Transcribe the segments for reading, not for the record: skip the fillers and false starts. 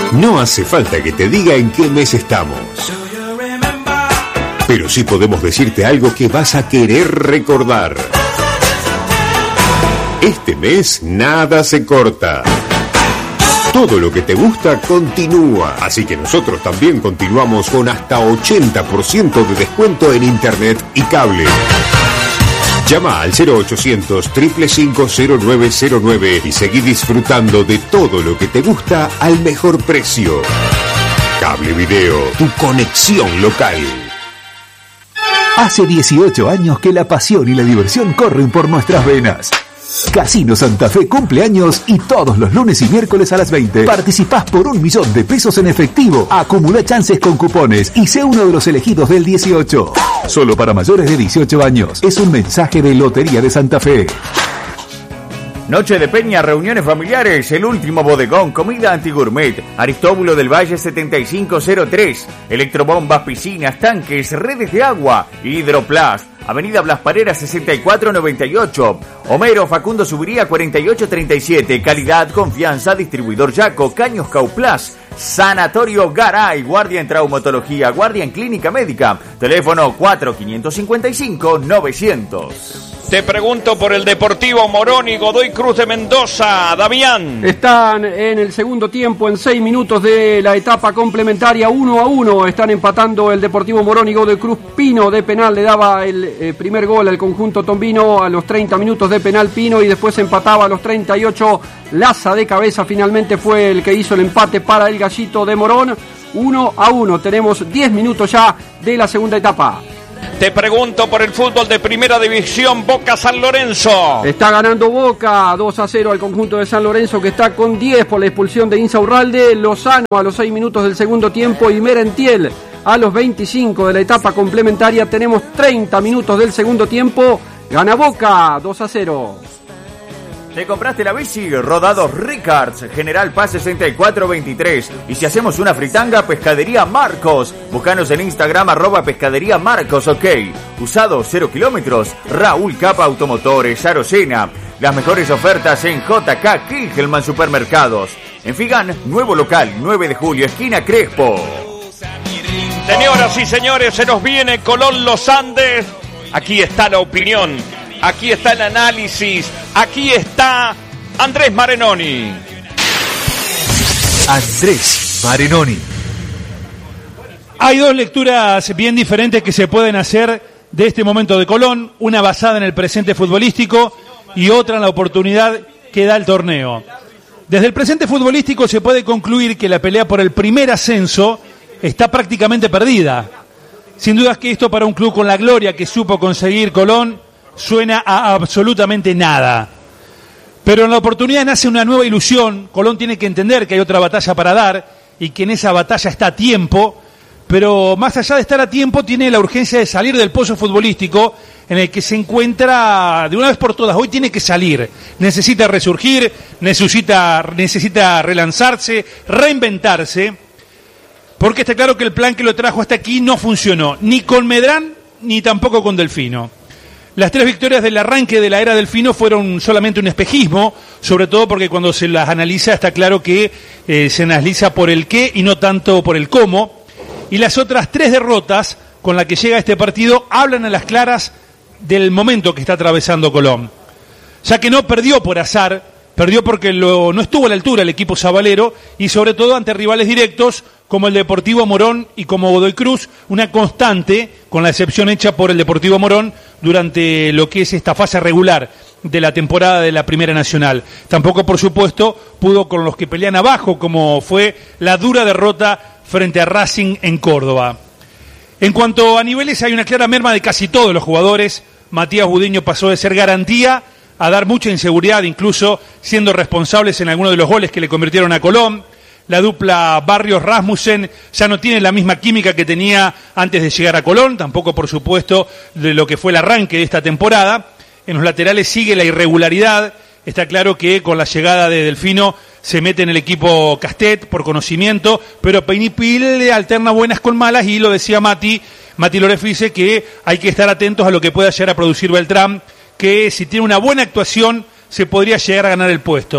No hace falta que te diga en qué mes estamos. Pero sí podemos decirte algo que vas a querer recordar. Este mes nada se corta. Todo lo que te gusta continúa. Así que nosotros también continuamos con hasta 80% de descuento en internet y cable. Llama al 0800 555 0909 y seguí disfrutando de todo lo que te gusta al mejor precio. Cable Video, tu conexión local. Hace 18 años que la pasión y la diversión corren por nuestras venas. Casino Santa Fe cumple años y todos los lunes y miércoles a las 20 participás por 1 millón de pesos en efectivo. Acumula chances con cupones y sé uno de los elegidos del 18. Solo para mayores de 18 años. Es un mensaje de Lotería de Santa Fe. Noche de peña, reuniones familiares, el último bodegón, comida antigourmet, Aristóbulo del Valle 7503, electrobombas, piscinas, tanques, redes de agua, Hidroplast, Avenida Blas Parera 6498, Homero Facundo Subiría 4837, calidad, confianza, distribuidor Yaco, Caños Cauplas, Sanatorio Garay, guardia en traumatología, guardia en clínica médica, teléfono 4555-900. Te pregunto por el Deportivo Morón y Godoy Cruz de Mendoza, Damián. Están en el segundo tiempo, en 6 minutos de la etapa complementaria, 1-1. Están empatando el Deportivo Morón y Godoy Cruz. Pino de penal le daba el primer gol al conjunto tombino a los 30 minutos de penal Pino y después empataba a los 38. Laza de cabeza finalmente fue el que hizo el empate para el Gallito de Morón. 1-1. Tenemos 10 minutos ya de la segunda etapa. Te pregunto por el fútbol de primera división, Boca San Lorenzo. Está ganando Boca 2-0 al conjunto de San Lorenzo, que está con 10 por la expulsión de Insaurralde. Lozano a los 6 minutos del segundo tiempo y Merentiel a los 25 de la etapa complementaria. Tenemos 30 minutos del segundo tiempo. Gana Boca 2-0. ¿Te compraste la bici? Rodados Ricards, General Paz 6423. Y si hacemos una fritanga, Pescadería Marcos. Búscanos en Instagram, @Pescadería Marcos, ok. Usado 0 kilómetros, Raúl Capa Automotores, Arocena. Las mejores ofertas en JK Kilgelman Supermercados. En Figan, nuevo local, 9 de julio, esquina Crespo. Señoras y señores, se nos viene Colón Los Andes. Aquí está la opinión. Aquí está el análisis, aquí está Andrés Marenoni. Andrés Marenoni. Hay dos lecturas bien diferentes que se pueden hacer de este momento de Colón, una basada en el presente futbolístico y otra en la oportunidad que da el torneo. Desde el presente futbolístico se puede concluir que la pelea por el primer ascenso está prácticamente perdida. Sin duda es que esto para un club con la gloria que supo conseguir Colón suena a absolutamente nada. Pero en la oportunidad nace una nueva ilusión. Colón tiene que entender que hay otra batalla para dar y que en esa batalla está a tiempo, pero más allá de estar a tiempo tiene la urgencia de salir del pozo futbolístico en el que se encuentra de una vez por todas. Hoy tiene que salir, necesita resurgir, necesita relanzarse, reinventarse, porque está claro que el plan que lo trajo hasta aquí no funcionó, ni con Medrán ni tampoco con Delfino. Las 3 victorias del arranque de la era Delfino fueron solamente un espejismo, sobre todo porque cuando se las analiza está claro que se analiza por el qué y no tanto por el cómo. Y las otras 3 derrotas con las que llega este partido hablan a las claras del momento que está atravesando Colón. Ya que no perdió por azar, perdió porque no estuvo a la altura el equipo sabalero y sobre todo ante rivales directos como el Deportivo Morón y como Godoy Cruz, una constante, con la excepción hecha por el Deportivo Morón durante lo que es esta fase regular de la temporada de la Primera Nacional. Tampoco, por supuesto, pudo con los que pelean abajo, como fue la dura derrota frente a Racing en Córdoba. En cuanto a niveles, hay una clara merma de casi todos los jugadores. Matías Budiño pasó de ser garantía a dar mucha inseguridad, incluso siendo responsables en algunos de los goles que le convirtieron a Colón. La dupla Barrios-Rasmussen ya no tiene la misma química que tenía antes de llegar a Colón, tampoco por supuesto de lo que fue el arranque de esta temporada. En los laterales sigue la irregularidad, está claro que con la llegada de Delfino se mete en el equipo Castet por conocimiento, pero Peinipil alterna buenas con malas y lo decía Mati Lorefice que hay que estar atentos a lo que pueda llegar a producir Beltrán, que si tiene una buena actuación se podría llegar a ganar el puesto.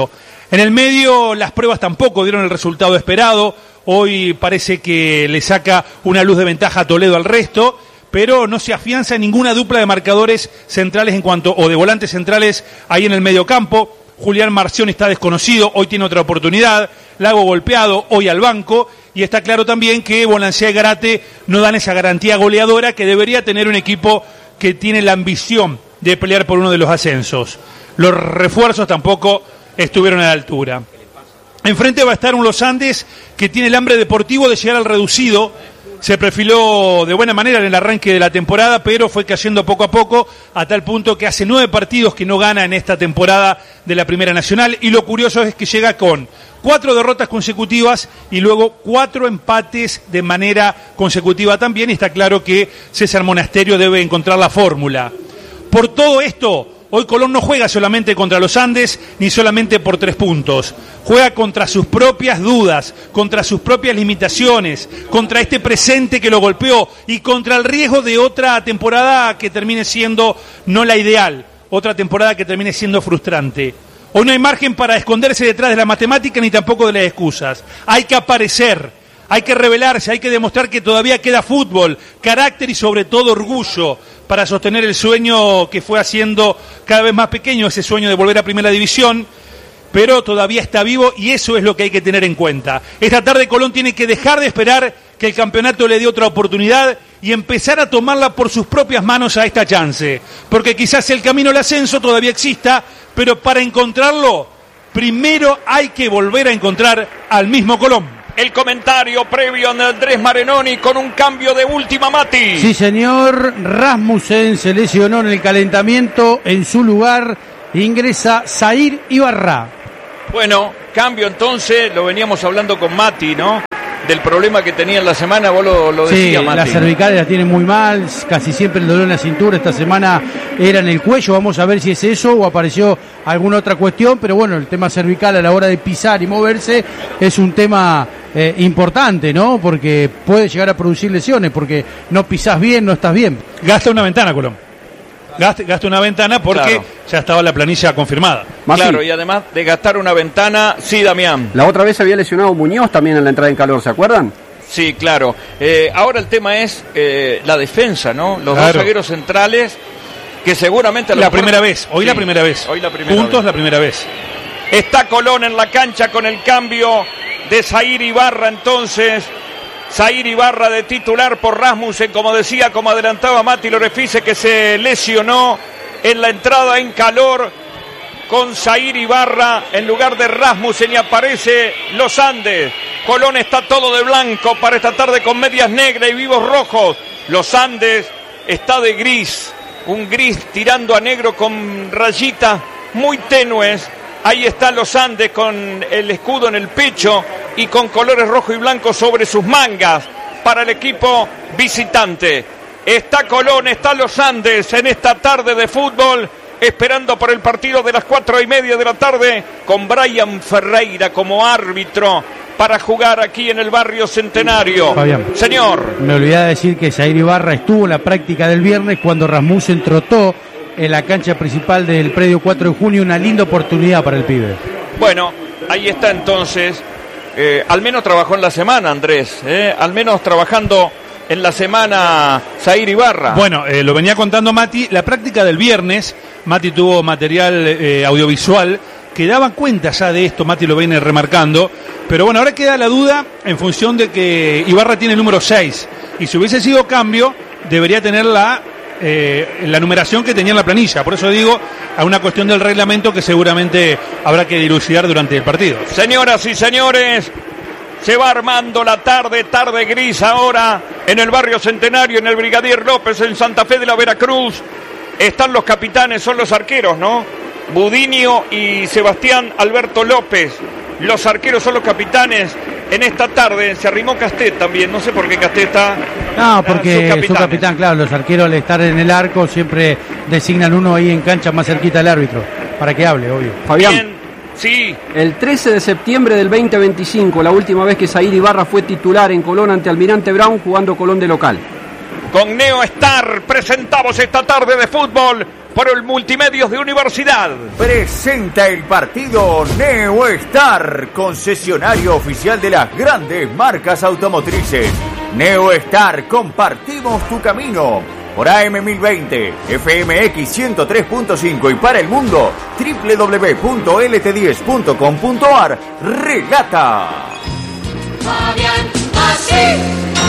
En el medio las pruebas tampoco dieron el resultado esperado. Hoy parece que le saca una luz de ventaja a Toledo al resto, pero no se afianza en ninguna dupla de marcadores centrales o de volantes centrales ahí en el medio campo. Julián Marción está desconocido, hoy tiene otra oportunidad. Lago golpeado, hoy al banco. Y está claro también que Bolancea y Garate no dan esa garantía goleadora que debería tener un equipo que tiene la ambición de pelear por uno de los ascensos. Los refuerzos tampoco estuvieron a la altura. Enfrente va a estar un Los Andes que tiene el hambre deportivo de llegar al reducido. Se perfiló de buena manera en el arranque de la temporada, pero fue cayendo poco a poco, a tal punto que hace 9 partidos que no gana en esta temporada de la Primera Nacional. Y lo curioso es que llega con 4 derrotas consecutivas y luego 4 empates de manera consecutiva también. Y está claro que César Monasterio debe encontrar la fórmula. Por todo esto, hoy Colón no juega solamente contra los Andes, ni solamente por 3 puntos. Juega contra sus propias dudas, contra sus propias limitaciones, contra este presente que lo golpeó y contra el riesgo de otra temporada que termine siendo no la ideal, otra temporada que termine siendo frustrante. Hoy no hay margen para esconderse detrás de la matemática ni tampoco de las excusas. Hay que aparecer, hay que revelarse, hay que demostrar que todavía queda fútbol, carácter y sobre todo orgullo para sostener el sueño que fue haciendo cada vez más pequeño, ese sueño de volver a Primera División, pero todavía está vivo y eso es lo que hay que tener en cuenta. Esta tarde Colón tiene que dejar de esperar que el campeonato le dé otra oportunidad y empezar a tomarla por sus propias manos a esta chance, porque quizás el camino al ascenso todavía exista, pero para encontrarlo, primero hay que volver a encontrar al mismo Colón. El comentario previo de Andrés Marenoni con un cambio de última, Mati. Sí, señor. Rasmussen se lesionó en el calentamiento. En su lugar ingresa Zair Ibarra. Bueno, cambio entonces. Lo veníamos hablando con Mati, ¿no? Del problema que tenía en la semana, vos lo decías, Mati. Las cervicales las tiene muy mal, casi siempre el dolor en la cintura. Esta semana era en el cuello. Vamos a ver si es eso o apareció alguna otra cuestión. Pero bueno, el tema cervical a la hora de pisar y moverse es un tema importante, ¿no? Porque puede llegar a producir lesiones, porque no pisás bien, no estás bien. Gasta una ventana, Colón. Gasta una ventana porque ya estaba la planilla confirmada. Claro, y además de gastar una ventana, sí, Damián. La otra vez había lesionado Muñoz también en la entrada en calor, ¿se acuerdan? Sí, claro. Ahora el tema es la defensa, ¿no? Los dos zagueros centrales que seguramente... La primera vez. Hoy la primera vez. Puntos la primera vez. Está Colón en la cancha con el cambio de Zair Ibarra entonces. Zair Ibarra de titular por Rasmussen, como decía, como adelantaba Mati Lorefice, que se lesionó en la entrada en calor, con Zair Ibarra en lugar de Rasmussen, y aparece Los Andes. Colón está todo de blanco para esta tarde con medias negras y vivos rojos. Los Andes está de gris, un gris tirando a negro con rayitas muy tenues. Ahí está Los Andes con el escudo en el pecho y con colores rojo y blanco sobre sus mangas para el equipo visitante. Está Colón, está Los Andes en esta tarde de fútbol, esperando por el partido de las 4:30 de la tarde, con Brian Ferreira como árbitro para jugar aquí en el barrio Centenario. Fabián, señor. Me olvidé de decir que Zair Ibarra estuvo en la práctica del viernes cuando Rasmussen trotó en la cancha principal del predio 4 de junio, una linda oportunidad para el pibe. Bueno, ahí está entonces, al menos trabajó en la semana, Andrés, al menos trabajando en la semana Zair Ibarra. Bueno, lo venía contando Mati, la práctica del viernes, Mati tuvo material audiovisual que daba cuenta ya de esto, Mati lo viene remarcando, pero bueno, ahora queda la duda en función de que Ibarra tiene el número 6, y si hubiese sido cambio, debería tener la numeración que tenía en la planilla. Por eso digo, a una cuestión del reglamento que seguramente habrá que dilucidar durante el partido. Señoras y señores, se va armando la tarde gris ahora en el barrio Centenario, en el Brigadier López, en Santa Fe de la Veracruz. Están los capitanes, son los arqueros, ¿no? Budinio y Sebastián Alberto López. Los arqueros son los capitanes en esta tarde. Se arrimó Castet también, no sé por qué Castet está... No, porque su capitán, claro, los arqueros al estar en el arco siempre designan uno ahí en cancha más cerquita del árbitro, para que hable, obvio. Fabián, bien, sí. El 13 de septiembre del 2025, la última vez que Zair Ibarra fue titular en Colón ante Almirante Brown, jugando Colón de local. Con Neo Star presentamos esta tarde de fútbol por el Multimedios de Universidad. Presenta el partido Neostar, concesionario oficial de las grandes marcas automotrices. Neostar, compartimos tu camino. Por AM1020, FMX 103.5 y para el mundo, www.lt10.com.ar. Relata. Fabián Masí.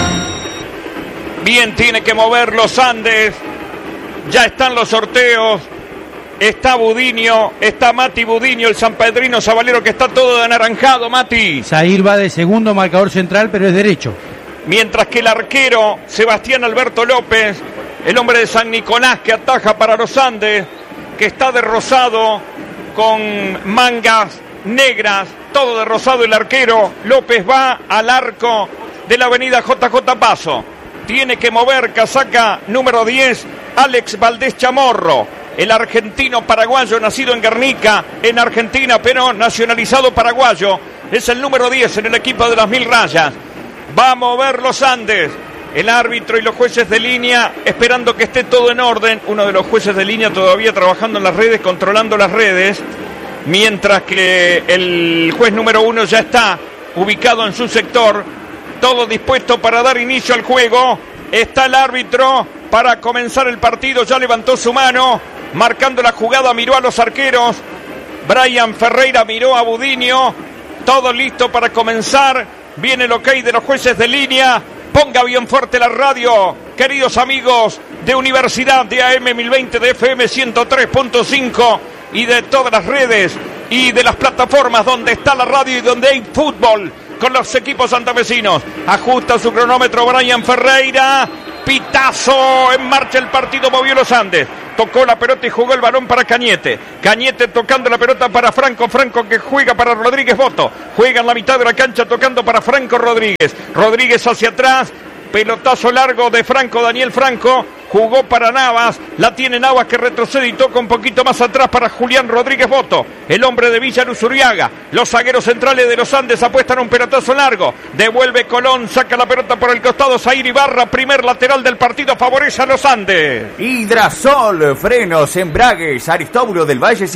Bien, tiene que mover los Andes. Ya están los sorteos. Está Budiño, está Mati Budiño, el sanpedrino Sabalero, que está todo de anaranjado, Mati. Zahir va de segundo marcador central, pero es derecho. Mientras que el arquero Sebastián Alberto López, el hombre de San Nicolás que ataja para los Andes, que está de rosado con mangas negras, todo de rosado el arquero. López va al arco de la avenida JJ Paso. Tiene que mover casaca número 10, Alex Valdés Chamorro, el argentino paraguayo nacido en Guernica, en Argentina, pero nacionalizado paraguayo. Es el número 10 en el equipo de las 1000 rayas. Va a mover los Andes. El árbitro y los jueces de línea esperando que esté todo en orden. Uno de los jueces de línea todavía trabajando en las redes, controlando las redes. Mientras que el juez número 1 ya está ubicado en su sector. Todo dispuesto para dar inicio al juego. Está el árbitro para comenzar el partido. Ya levantó su mano, marcando la jugada, miró a los arqueros. Brian Ferreira miró a Budiño. Todo listo para comenzar. Viene el ok de los jueces de línea. Ponga bien fuerte la radio, queridos amigos de Universidad, de AM1020, de FM 103.5 y de todas las redes y de las plataformas donde está la radio y donde hay fútbol con los equipos santafesinos. Ajusta su cronómetro Brian Ferreira. Pitazo, en marcha el partido, movió los Andes. Tocó la pelota y jugó el balón para Cañete. Cañete tocando la pelota para Franco. Franco que juega para Rodríguez Boto. Juega en la mitad de la cancha tocando para Franco Rodríguez. Rodríguez hacia atrás. Pelotazo largo de Franco, Daniel Franco. Jugó para Navas, la tiene Navas que retrocede y toca un poquito más atrás para Julián Rodríguez Boto, el hombre de Villa Luz Uriaga. Los zagueros centrales de los Andes apuestan un pelotazo largo, devuelve Colón, saca la pelota por el costado Zahir Ibarra, primer lateral del partido, favorece a los Andes. Hidrasol, frenos, embragues, Aristóbulo del Valle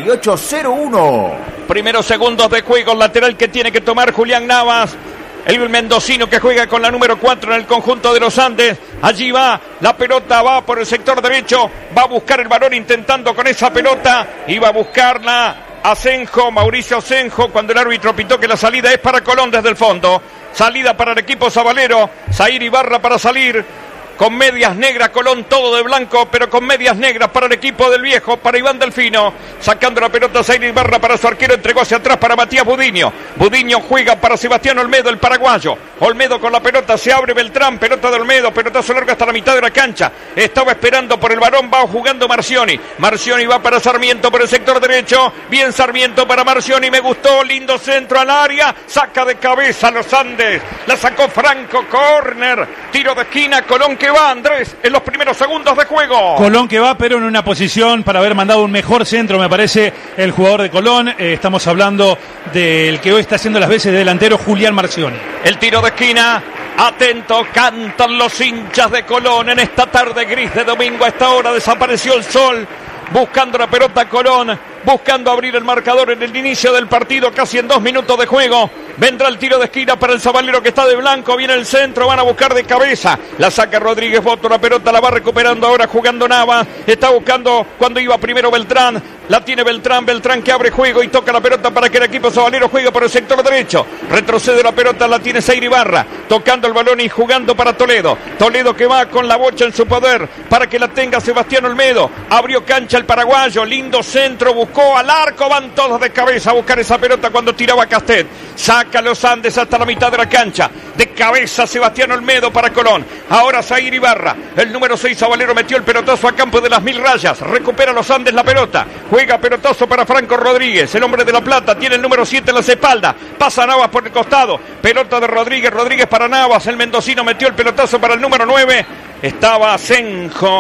5801. Primeros segundos de juego, lateral que tiene que tomar Julián Navas. El mendocino que juega con la número 4 en el conjunto de los Andes. Allí va, la pelota va por el sector derecho. Va a buscar el balón intentando con esa pelota. Y va a buscarla Asenjo, Mauricio Asenjo, cuando el árbitro pitó que la salida es para Colón desde el fondo. Salida para el equipo sabalero. Zahir Ibarra para salir. Con medias negras, Colón todo de blanco, pero con medias negras para el equipo del viejo, para Iván Delfino. Sacando la pelota Zahir Ibarra para su arquero, entregó hacia atrás para Matías Budiño. Budiño juega para Sebastián Olmedo, el paraguayo. Olmedo con la pelota, se abre Beltrán, pelota de Olmedo, pelotazo largo hasta la mitad de la cancha. Estaba esperando por el balón, va jugando Marcioni. Marcioni va para Sarmiento por el sector derecho. Bien Sarmiento para Marcioni, me gustó, lindo centro al área. Saca de cabeza a los Andes. La sacó Franco, córner. Tiro de esquina, Colón que va, Andrés, en los primeros segundos de juego. Colón que va, pero en una posición para haber mandado un mejor centro, me parece, el jugador de Colón. Estamos hablando del que hoy está haciendo las veces de delantero, Julián Marcioni. El tiro de esquina, atento, cantan los hinchas de Colón en esta tarde gris de domingo. A esta hora desapareció el sol, buscando la pelota Colón, buscando abrir el marcador en el inicio del partido, casi en 2 minutos de juego. Vendrá el tiro de esquina para el sabalero que está de blanco, viene el centro, van a buscar de cabeza, la saca Rodríguez Boto, la pelota la va recuperando ahora jugando Navas, está buscando cuando iba primero Beltrán, la tiene Beltrán que abre juego y toca la pelota para que el equipo sabalero juegue por el sector derecho, retrocede la pelota, la tiene Zahir Ibarra, tocando el balón y jugando para Toledo que va con la bocha en su poder, para que la tenga Sebastián Olmedo, abrió cancha el paraguayo, lindo centro, buscó al arco, van todos de cabeza a buscar esa pelota cuando tiraba Castet, saca los Andes hasta la mitad de la cancha, de cabeza Sebastián Olmedo para Colón, ahora Zahir Ibarra, el número 6 sabalero metió el pelotazo a campo de las 1000 rayas, recupera los Andes la pelota, juega pelotazo para Franco Rodríguez, el hombre de La Plata, tiene el número 7 en las espaldas, pasa Navas por el costado, pelota de Rodríguez para Navas, el mendocino metió el pelotazo para el número 9, estaba Asenjo,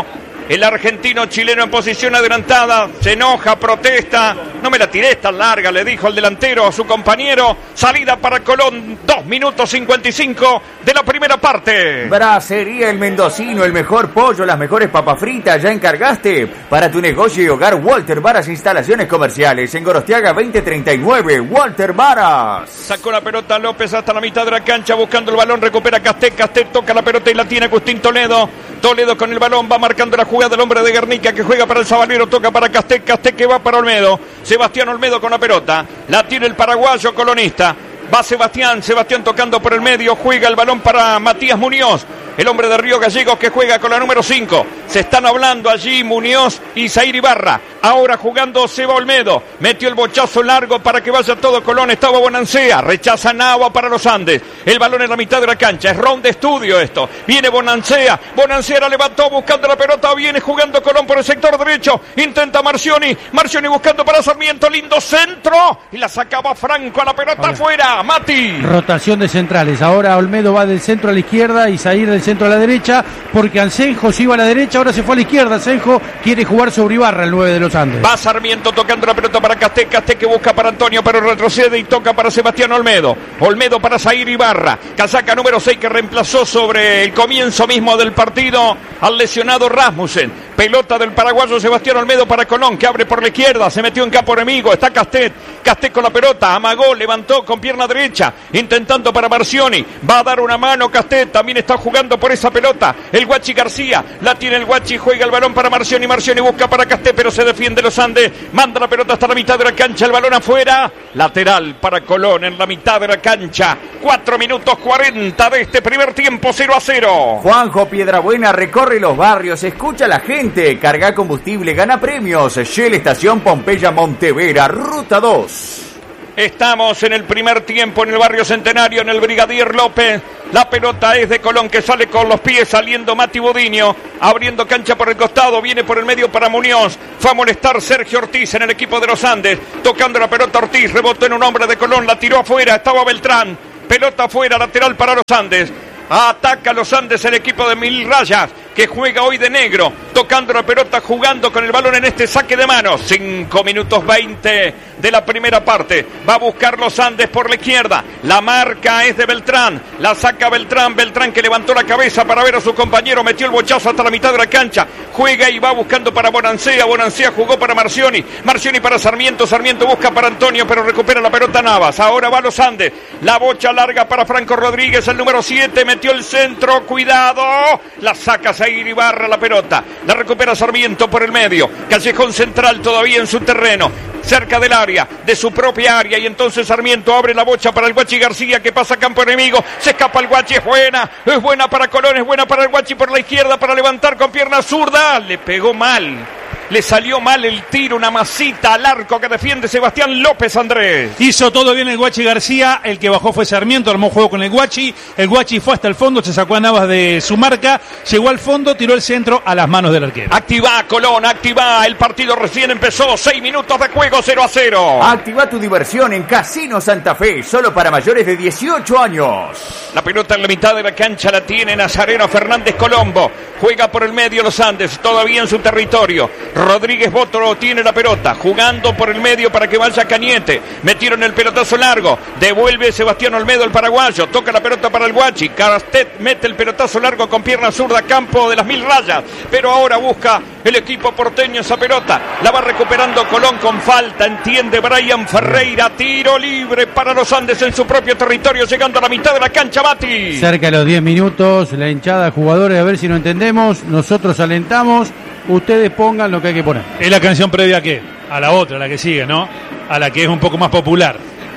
El argentino chileno en posición adelantada. Se enoja, protesta. No me la tiré tan larga, le dijo el delantero a su compañero. Salida para Colón, 2 minutos 55 de la primera parte. Bracería El Mendocino, el mejor pollo, las mejores papas fritas. ¿Ya encargaste? Para tu negocio y hogar, Walter Varas Instalaciones Comerciales. En Gorostiaga 2039, Walter Varas. Sacó la pelota López hasta la mitad de la cancha buscando el balón. Recupera Castet. Castet toca la pelota y la tiene Agustín Toledo. Toledo con el balón va marcando la jugada del hombre de Guernica que juega para el Sabalero. Toca para Castet. Castet que va para Olmedo. Sebastián Olmedo con la pelota. La tiene el paraguayo colonista. Va Sebastián tocando por el medio. Juega el balón para Matías Muñoz. El hombre de Río Gallegos que juega con la número 5. Se están hablando allí Muñoz y Zair Ibarra. Ahora jugando Seba Olmedo. Metió el bochazo largo para que vaya todo Colón. Estaba Bonancea. Rechaza Nava para los Andes. El balón en la mitad de la cancha. Es round de estudio esto. Viene Bonancea. Bonancea la levantó buscando la pelota. Viene jugando Colón por el sector derecho. Intenta Marcioni. Marcioni buscando para Sarmiento. Lindo centro. Y la sacaba Franco a la pelota afuera. Mati. Rotación de centrales. Ahora Olmedo va del centro a la izquierda y Zair del centro a la derecha, porque Ansenjo se iba a la derecha, ahora se fue a la izquierda. Ansenjo quiere jugar sobre Ibarra, el 9 de los Andes. Va Sarmiento tocando la pelota para Castet. Castet que busca para Antonio, pero retrocede y toca para Sebastián Olmedo. Olmedo para Zair Ibarra. Casaca número 6 que reemplazó sobre el comienzo mismo del partido al lesionado Rasmussen. Pelota del paraguayo Sebastián Olmedo para Colón, que abre por la izquierda. Se metió en campo enemigo. Está Castet. Castet con la pelota. Amagó, levantó con pierna derecha. Intentando para Marcioni. Va a dar una mano Castet. También está jugando por esa pelota. El Guachi García. La tiene el Guachi. Juega el balón para Marcioni. Marcioni busca para Castet, pero se defiende los Andes. Manda la pelota hasta la mitad de la cancha. El balón afuera. Lateral para Colón en la mitad de la cancha. 4 minutos 40 de este primer tiempo. 0-0. Juanjo Piedrabuena recorre los barrios. Escucha a la gente. Carga combustible, gana premios. Shell Estación Pompeya Montevera, Ruta 2. Estamos en el primer tiempo en el barrio Centenario, en el Brigadier López. La pelota es de Colón que sale con los pies, saliendo Mati Budiño, abriendo cancha por el costado, viene por el medio para Muñoz. Fue a molestar Sergio Ortiz en el equipo de los Andes, tocando la pelota Ortiz, rebotó en un hombre de Colón, la tiró afuera, estaba Beltrán. Pelota afuera, lateral para los Andes. Ataca los Andes el equipo de Mil Rayas, que juega hoy de negro, tocando la pelota, jugando con el balón en este saque de manos. 5 minutos 20 de la primera parte. Va a buscar los Andes por la izquierda. La marca es de Beltrán. La saca Beltrán. Beltrán que levantó la cabeza para ver a su compañero. Metió el bochazo hasta la mitad de la cancha. Juega y va buscando para Bonancea. Bonancea jugó para Marcioni. Marcioni para Sarmiento. Sarmiento busca para Antonio, pero recupera la pelota Navas. Ahora va los Andes. La bocha larga para Franco Rodríguez, el número 7. Metió el centro. Cuidado. La saca Zair Ibarra la pelota. La recupera Sarmiento por el medio. Callejón central todavía en su terreno, cerca del área, de su propia área, y entonces Sarmiento abre la bocha para el Guachi García que pasa a campo enemigo, se escapa el Guachi, es buena para Colón, es buena para el Guachi por la izquierda para levantar con pierna zurda, le pegó mal. Le salió mal el tiro, una masita al arco que defiende Sebastián López, Andrés. Hizo todo bien el Guachi García, el que bajó fue Sarmiento, armó juego con el Guachi fue hasta el fondo, se sacó a Navas de su marca, llegó al fondo, tiró el centro a las manos del arquero. Activa Colón, activa, el partido recién empezó, 6 minutos de juego, 0-0. Activa tu diversión en Casino Santa Fe, solo para mayores de 18 años. La pelota en la mitad de la cancha la tiene Nazareno Fernández Colombo, juega por el medio los Andes, todavía en su territorio. Rodríguez Botro tiene la pelota, jugando por el medio para que vaya Cañete. Metieron el pelotazo largo, devuelve Sebastián Olmedo el paraguayo, toca la pelota para el Guachi. Castet mete el pelotazo largo con pierna zurda, campo de las Mil Rayas, pero ahora busca el equipo porteño esa pelota, la va recuperando Colón con falta, entiende Brian Ferreira, tiro libre para los Andes en su propio territorio, llegando a la mitad de la cancha, Mati. Cerca de los 10 minutos, la hinchada de jugadores, a ver si no entendemos, nosotros alentamos, ustedes pongan lo que hay que poner. Es la canción previa a qué, a la otra, a la que sigue, ¿no? A la que es un poco más popular.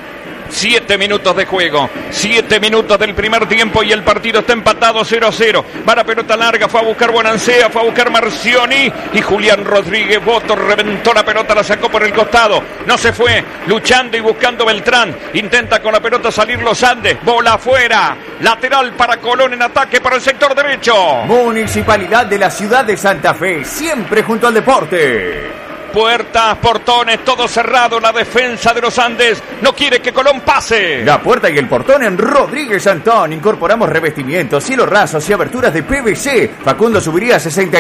7 minutos de juego, 7 minutos del primer tiempo y el partido está empatado 0-0. Va la pelota larga, fue a buscar Bonancea, fue a buscar Marcioni y Julián Rodríguez Boto reventó la pelota, la sacó por el costado, no se fue, luchando y buscando Beltrán, intenta con la pelota salir los Andes, bola afuera, lateral para Colón en ataque para el sector derecho. Municipalidad de la ciudad de Santa Fe, siempre junto al deporte. puertas, portones, todo cerrado. La defensa de los Andes no quiere que Colón pase. La puerta y el portón en Rodríguez Antón. Incorporamos revestimientos, cielos rasos y aberturas de PVC. Facundo Subiría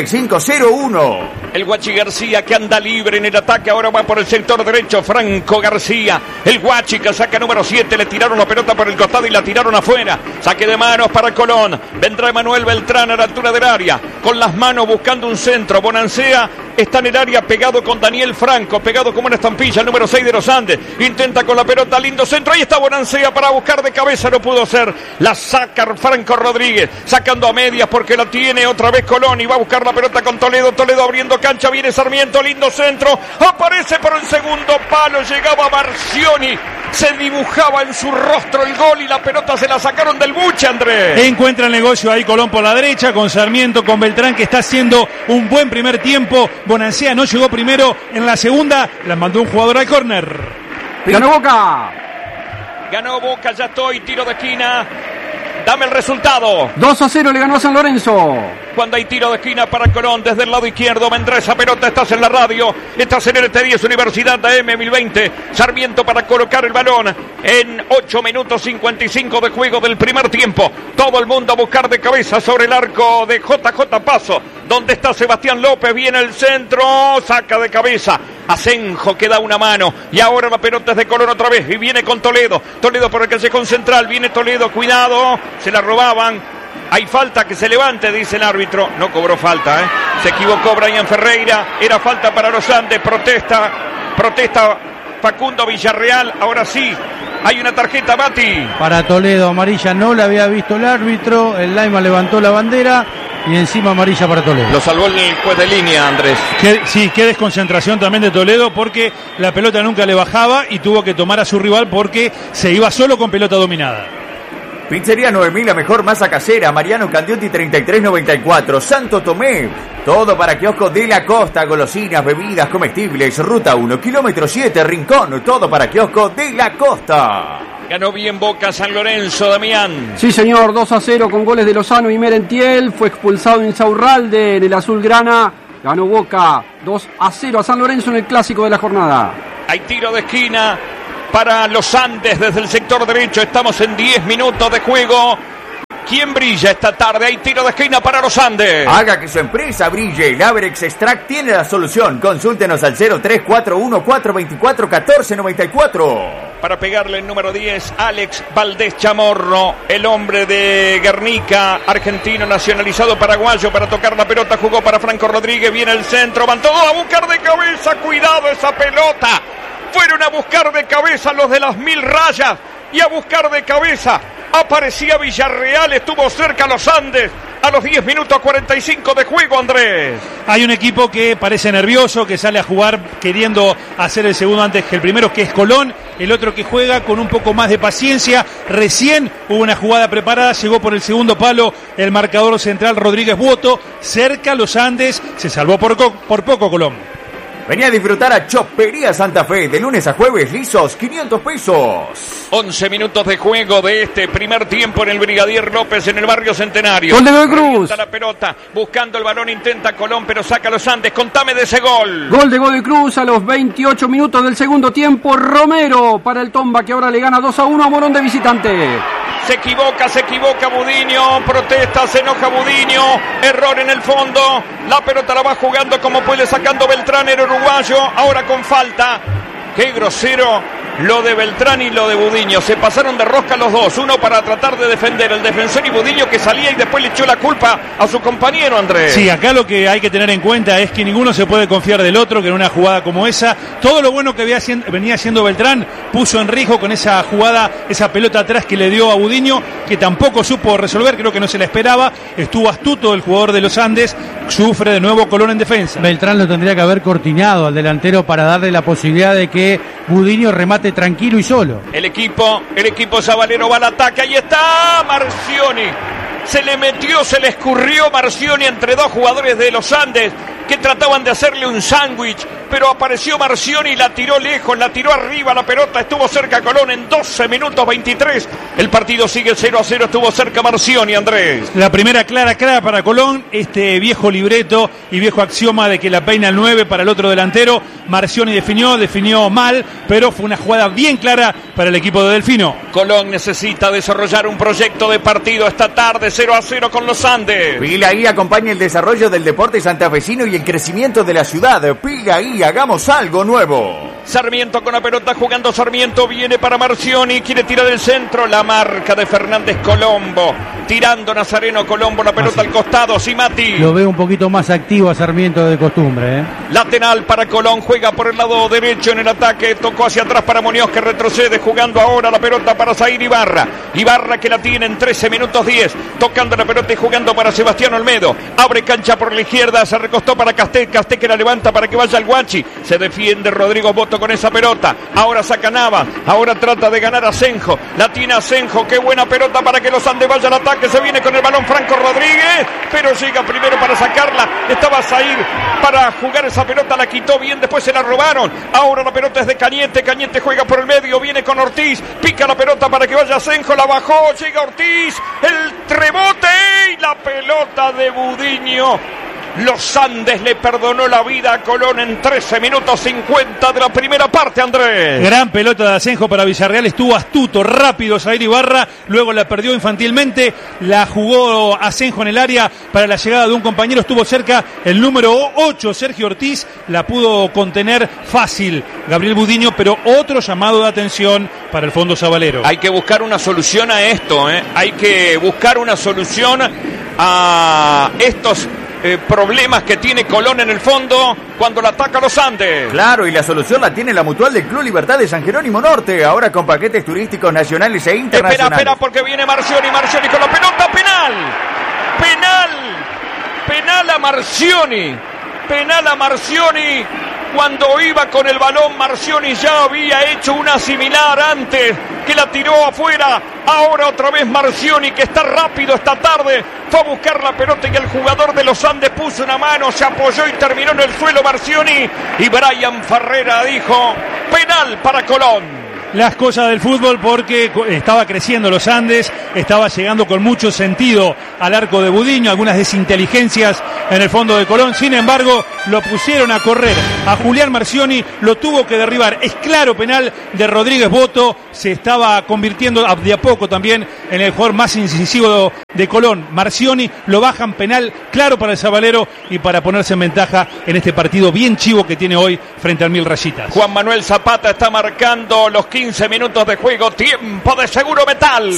6501. El Guachi García que anda libre en el ataque. Ahora va por el sector derecho Franco García. El Guachi que saca número 7. Le tiraron la pelota por el costado y la tiraron afuera. Saque de manos para Colón. Vendrá Emanuel Beltrán a la altura del área. Con las manos buscando un centro. Bonancea está en el área pegado con Daniel Franco. Pegado como una estampilla. El número 6 de los Andes. Intenta con la pelota. Lindo centro. Ahí está Bonancea para buscar de cabeza. No pudo hacer. La saca Franco Rodríguez. Sacando a medias porque la tiene otra vez Colón. Y va a buscar la pelota con Toledo. Toledo abriendo cancha. Viene Sarmiento. Lindo centro. Aparece por el segundo palo. Llegaba Marcioni. Se dibujaba en su rostro el gol y la pelota se la sacaron del buche, Andrés. Encuentra el negocio ahí Colón por la derecha, con Sarmiento, con Beltrán, que está haciendo un buen primer tiempo. Bonancea no llegó primero, en la segunda la mandó un jugador al córner. Ganó Boca. Ganó Boca, ya estoy, tiro de esquina. Dame el resultado. 2-0 le ganó a San Lorenzo. Cuando hay tiro de esquina para Colón, desde el lado izquierdo vendrá esa pelota. Estás en la radio, estás en RT10 Universidad AM 1020. Sarmiento para colocar el balón en 8 minutos 55 de juego del primer tiempo. Todo el mundo a buscar de cabeza sobre el arco de JJ Paso. ¿Dónde está Sebastián López? Viene el centro, saca de cabeza. Asenjo que da una mano y ahora la pelota es de Colón otra vez y viene con Toledo. Toledo por el callejón central, viene Toledo, cuidado, se la robaban. Hay falta, que se levante, dice el árbitro. No cobró falta, se equivocó Brian Ferreira. Era falta para los Andes. Protesta Facundo Villarreal. Ahora sí, hay una tarjeta, Mati. Para Toledo, amarilla no la había visto el árbitro. El Laima levantó la bandera y encima amarilla para Toledo. Lo salvó el juez de línea, Andrés. Qué desconcentración también de Toledo, porque la pelota nunca le bajaba y tuvo que tomar a su rival porque se iba solo con pelota dominada. Pizzería 9000, la mejor masa casera. Mariano Candiotti 3394. Santo Tomé. Todo para kioscos de la costa. Golosinas, bebidas, comestibles. Ruta 1, kilómetro 7, Rincón. Todo para kioscos de la costa. Ganó bien Boca San Lorenzo, Damián. Sí, señor, 2-0 con goles de Lozano y Merentiel. Fue expulsado Insaurralde en el azulgrana. Ganó Boca 2-0 a San Lorenzo en el clásico de la jornada. Hay tiro de esquina para los Andes desde el sector derecho. Estamos en 10 minutos de juego. ¿Quién brilla esta tarde? Hay tiro de esquina para los Andes. Haga que su empresa brille. El Averex Extract tiene la solución. Consúltenos al 0341-424-1494. Para pegarle el número 10, Alex Valdés Chamorro, el hombre de Guernica, argentino nacionalizado paraguayo, para tocar la pelota. Jugó para Franco Rodríguez. Viene el centro. Van todos a buscar de cabeza. Cuidado esa pelota. Fueron a buscar de cabeza los de las 1000 rayas y a buscar de cabeza. Aparecía Villarreal, estuvo cerca los Andes a los 10 minutos 45 de juego, Andrés. Hay un equipo que parece nervioso, que sale a jugar queriendo hacer el segundo antes que el primero, que es Colón. El otro que juega con un poco más de paciencia. Recién hubo una jugada preparada, llegó por el segundo palo el marcador central Rodríguez Buoto. Cerca los Andes, se salvó por poco Colón. Venía a disfrutar a Chopería Santa Fe, de lunes a jueves, lisos, 500 pesos. 11 minutos de juego de este primer tiempo en el Brigadier López, en el barrio Centenario. Gol de Godoy Cruz. La pelota, buscando el balón, intenta Colón, pero saca a los Andes. Contame de ese gol. Gol de Godoy Cruz a los 28 minutos del segundo tiempo. Romero para el Tomba, que ahora le gana 2-1 a Morón de visitante. Se equivoca Budiño, protesta, se enoja Budiño, error en el fondo, la pelota la va jugando como puede, sacando Beltrán, el uruguayo, ahora con falta. Qué grosero lo de Beltrán y lo de Budiño, se pasaron de rosca los dos, uno para tratar de defender, el defensor, y Budiño que salía y después le echó la culpa a su compañero, Andrés. Sí, acá lo que hay que tener en cuenta es que ninguno se puede confiar del otro, que en una jugada como esa, todo lo bueno que venía haciendo Beltrán, puso en riesgo con esa jugada, esa pelota atrás que le dio a Budiño, que tampoco supo resolver, creo que no se la esperaba, estuvo astuto el jugador de los Andes, sufre de nuevo Colón en defensa. Beltrán lo tendría que haber cortinado al delantero para darle la posibilidad de que Budiño remate tranquilo y solo. El equipo Zabalero va al ataque, ahí está Marcioni, se le metió, se le escurrió Marcioni entre dos jugadores de los Andes que trataban de hacerle un sándwich pero apareció Marcioni y la tiró lejos, la tiró arriba, la pelota estuvo cerca Colón en 12 minutos 23. El partido sigue 0-0, estuvo cerca Marcioni, Andrés. La primera clara para Colón, este viejo libreto y viejo axioma de que la peina el 9 para el otro delantero. Marcioni definió mal, pero fue una jugada bien clara para el equipo de Delfino. Colón necesita desarrollar un proyecto de partido esta tarde, 0-0 con los Andes. Pila ahí acompaña el desarrollo del deporte santafesino y el crecimiento de la ciudad. Pila ahí, hagamos algo nuevo. Sarmiento con la pelota jugando, Sarmiento viene para Marcioni, quiere tirar el centro, la marca de Fernández Colombo, tirando Nazareno Colombo, la pelota al costado, Simati. Lo veo un poquito más activo a Sarmiento de costumbre, Lateral para Colón, juega por el lado derecho en el ataque, tocó hacia atrás para Muñoz que retrocede, jugando ahora la pelota para Zair Ibarra, Ibarra que la tiene en 13 minutos 10, tocando la pelota y jugando para Sebastián Olmedo, abre cancha por la izquierda, se recostó para Casté que la levanta para que vaya al Guachi, se defiende Rodrigo Boto con esa pelota, ahora saca Navas, ahora trata de ganar a Asenjo, la tiene Asenjo, qué buena pelota para que los Andes vaya al ataque, se viene con el balón Franco Rodríguez, pero llega primero para sacarla, estaba Zair para jugar esa pelota, la quitó bien, después se la robaron, ahora la pelota es de Cañete, Cañete juega por el medio, viene con Ortiz, pica la pelota para que vaya Asenjo, la bajó, llega Ortiz, el rebote y la pelota de Budiño. Los Andes le perdonó la vida a Colón en 13 minutos 50 de la primera parte, Andrés. Gran pelota de Asenjo para Villarreal, estuvo astuto, rápido Zair Ibarra, luego la perdió infantilmente, la jugó Asenjo en el área para la llegada de un compañero, estuvo cerca el número 8, Sergio Ortiz, la pudo contener fácil Gabriel Budiño, pero otro llamado de atención para el Fondo Sabalero. Hay que buscar una solución a esto, hay que buscar una solución a estos problemas que tiene Colón en el fondo cuando la ataca los Andes. Claro, y la solución la tiene la Mutual del Club Libertad de San Jerónimo Norte, ahora con paquetes turísticos nacionales e internacionales. Espera, porque viene Marcioni con la pelota, penal a Marcioni, cuando iba con el balón, Marcioni ya había hecho una similar antes, que la tiró afuera, ahora otra vez Marcioni, que está rápido esta tarde, fue a buscar la pelota y el jugador de los Andes puso una mano, se apoyó y terminó en el suelo Marcioni, y Brian Ferreira dijo, penal para Colón. Las cosas del fútbol, porque estaba creciendo los Andes, estaba llegando con mucho sentido al arco de Budiño, algunas desinteligencias en el fondo de Colón, sin embargo lo pusieron a correr a Julián Marcioni, lo tuvo que derribar, es claro penal de Rodríguez Boto, se estaba convirtiendo de a poco también en el jugador más incisivo de Colón. Marcioni lo bajan, penal claro para el Sabalero y para ponerse en ventaja en este partido bien chivo que tiene hoy frente al Mil Rayitas. Juan Manuel Zapata está marcando los 15 minutos de juego, tiempo de Seguro Metal.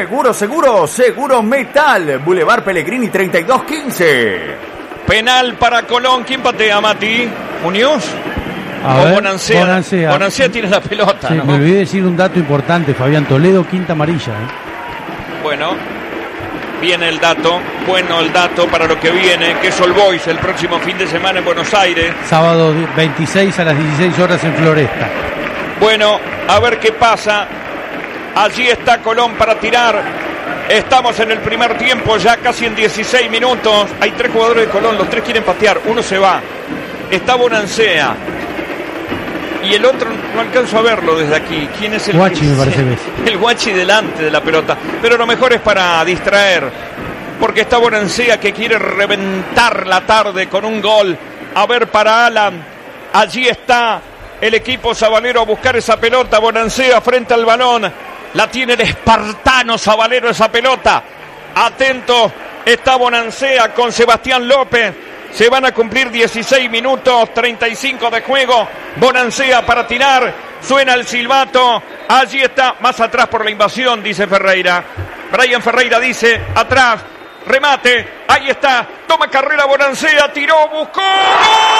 Seguro Metal, Boulevard Pellegrini 3215. Penal para Colón, ¿quién patea, Mati? ¿Muñoz? O Bonancea. Bonancea tiene la pelota, sí, ¿no? Me olvidé decir un dato importante, Fabián Toledo, quinta amarilla. Bueno, viene el dato, bueno el dato para lo que viene, que es All Boys el próximo fin de semana en Buenos Aires. Sábado 26 a las 16 horas en Floresta. Bueno, a ver qué pasa. Allí está Colón para tirar. Estamos en el primer tiempo, ya casi en 16 minutos. Hay 3 jugadores de Colón, los 3 quieren patear, uno se va. Está Bonancea. Y el otro no alcanzo a verlo desde aquí. ¿Quién es el Guachi? Me parece que es. El Guachi delante de la pelota. Pero lo mejor es para distraer. Porque está Bonancea que quiere reventar la tarde con un gol. A ver para Alan. Allí está el equipo sabalero a buscar esa pelota. Bonancea frente al balón. La tiene el espartano Sabalero esa pelota. Atento, está Bonancea con Sebastián López. Se van a cumplir 16 minutos, 35 de juego. Bonancea para tirar. Suena el silbato. Allí está, más atrás por la invasión, dice Ferreira. Brian Ferreira dice, atrás, remate. Ahí está, toma carrera Bonancea, tiró, buscó. ¡Gol!